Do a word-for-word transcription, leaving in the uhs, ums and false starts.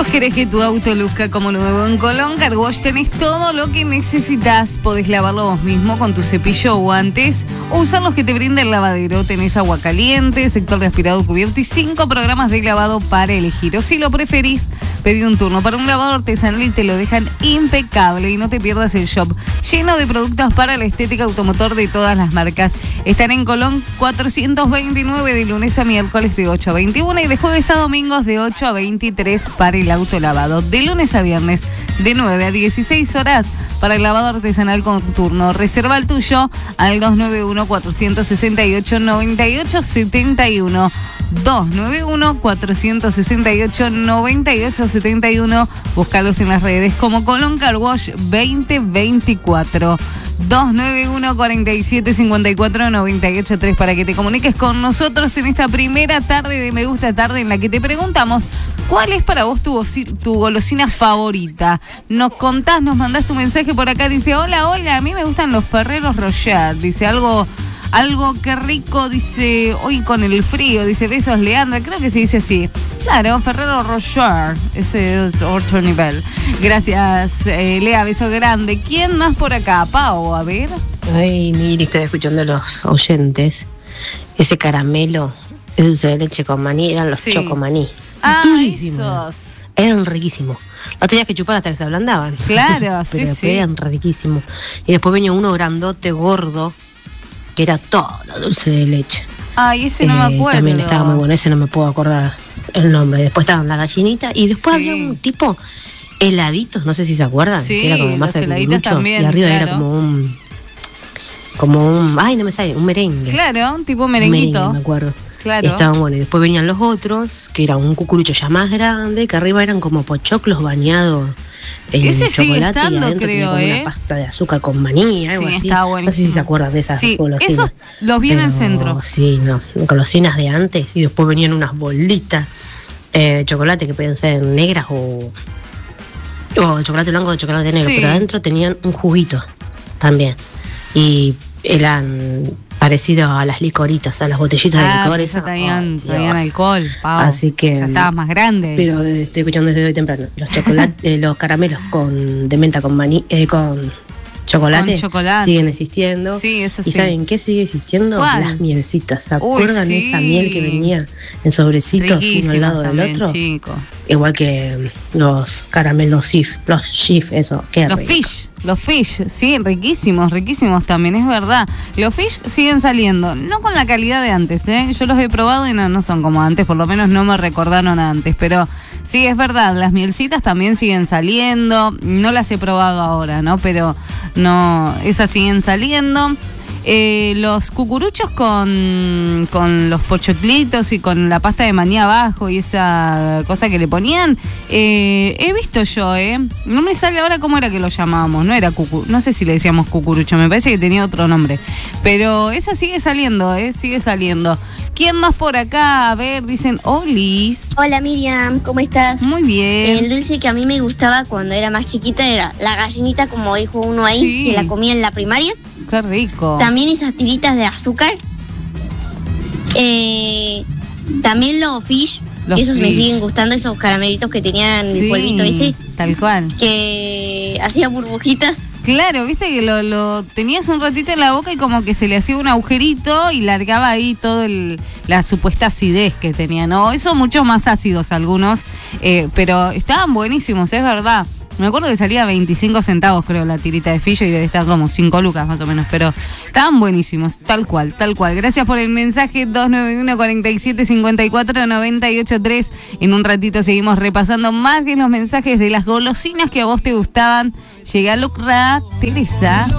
vos querés que tu auto luzca como nuevo en Colón Car Wash, tenés todo lo que necesitas. Podés lavarlo vos mismo con tu cepillo o guantes o usar los que te brinda el lavadero. Tenés agua caliente, sector de aspirado cubierto y cinco programas de lavado para elegir. O si lo preferís, pedí un turno para un lavado artesanal y te lo dejan impecable. Y no te pierdas el shop lleno de productos para la estética automotor de todas las marcas. Están en Colón cuatrocientos veintinueve de lunes a miércoles de ocho a veintiuno y de jueves a domingos de ocho a veintitrés para el auto lavado. De lunes a viernes de nueve a dieciséis horas para el lavado artesanal con turno. Reserva el tuyo al dos nueve uno, cuatro seis ocho, nueve ocho siete uno. dos nueve uno, cuatro seis ocho, nueve ocho siete uno. Búscalos en las redes como Colón Car Wash veinte veinticuatro. dos nueve uno, cuatro siete cinco cuatro, nueve ocho tres para que te comuniques con nosotros en esta primera tarde de Me Gusta Tarde en la que te preguntamos ¿cuál es para vos tu, tu golosina favorita? Nos contás, nos mandás tu mensaje por acá, dice hola, hola, a mí me gustan los Ferrero Rocher, dice algo... Algo que rico, dice, hoy con el frío, dice, besos Leandra, creo que se dice así. Claro, Ferrero Rocher, ese es otro nivel. Gracias, eh, Lea, beso grande. ¿Quién más por acá? Pau, a ver. Ay, mire, estoy escuchando a los oyentes. Ese caramelo de dulce de leche con maní, eran los Sí. chocomaní. Ah, Durísimos. esos. Eran riquísimos. No tenías que chupar hasta que se ablandaban. Claro, sí, Pero sí. eran riquísimos. Y después venía uno grandote, gordo, que era todo dulce de leche. Ay, ese no Eh, me acuerdo. También estaba muy bueno, ese no me puedo acordar el nombre. Después estaban la gallinita y después Sí. había un tipo heladitos, no sé si se acuerdan, Sí, que era como masa los de heladitos cucurucho también, y arriba claro. era como un como un, ay no me sale, un merengue. Claro, tipo Un merenguito. merengue, me acuerdo. Claro. Y estaban buenos. Y después venían los otros, que era un cucurucho ya más grande, que arriba eran como pochoclos bañados en Ese sigue chocolate estando, y adentro tenía creo, como ¿eh? una pasta de azúcar con maní, algo Sí, así. estaba No sé buenísimo. si se acuerdan de esas Sí, golosinas. esos los vi en el Pero centro. Sí, no, golosinas de antes. Y después venían unas bolitas eh, de chocolate que podían ser negras o, o de chocolate blanco o de chocolate negro. Sí. Pero adentro tenían un juguito también. Y eran parecidos a las licoritas, a las botellitas de Ah, licor. pero esas. ya tenían, Oh, tenían Dios. alcohol, Pau. Así que- Ya estabas más grande. Pero eh, estoy escuchando desde hoy temprano. Los chocolates, los caramelos con de menta con maní, eh, con chocolate, Con chocolate. siguen existiendo. Sí, eso ¿Y sí. saben qué sigue existiendo? ¿Cuál? Las mielcitas. ¿Se Uy, acuerdan de sí. esa miel que venía en sobrecitos uno Riquísimos al lado también, del otro? chicos. Igual que los caramelos Sif, los Sif, eso, qué Los rico. fish, los fish, sí, riquísimos, riquísimos también, es verdad. Los fish siguen saliendo, no con la calidad de antes, ¿eh? Yo los he probado y no, no son como antes, por lo menos no me recordaron antes, pero sí, es verdad, las mielcitas también siguen saliendo, no las he probado ahora, ¿no? Pero no, esas siguen saliendo. Eh, los cucuruchos con, con los pochoclitos y con la pasta de maní abajo y esa cosa que le ponían, eh, he visto yo, ¿eh? No me sale ahora cómo era que lo llamábamos, no era cucu, no sé si le decíamos cucurucho, me parece que tenía otro nombre, pero esa sigue saliendo, ¿eh? Sigue saliendo. ¿Quién más por acá? A ver, dicen, Olis. Hola Miriam, ¿cómo estás? Muy bien. El dulce que a mí me gustaba cuando era más chiquita era la gallinita, como dijo uno ahí, Sí. que la comía en la primaria. Qué rico. También esas tiritas de azúcar. Eh, también los fish, Los esos me fish. siguen gustando, esos caramelitos que tenían el Sí, polvito ese, tal cual. que hacía burbujitas. Claro, viste que lo, lo tenías un ratito en la boca y como que se le hacía un agujerito y largaba ahí todo el, la supuesta acidez que tenía, ¿no? Eso mucho más ácidos algunos, eh, pero estaban buenísimos, es verdad. Me acuerdo que salía veinticinco centavos, creo, la tirita de fillo y debe estar como cinco lucas más o menos, pero estaban buenísimos, tal cual, tal cual. Gracias por el mensaje dos nueve uno, cuatro siete cinco cuatro, nueve ocho tres. En un ratito seguimos repasando más de los mensajes de las golosinas que a vos te gustaban. Llega Lucra, Teresa.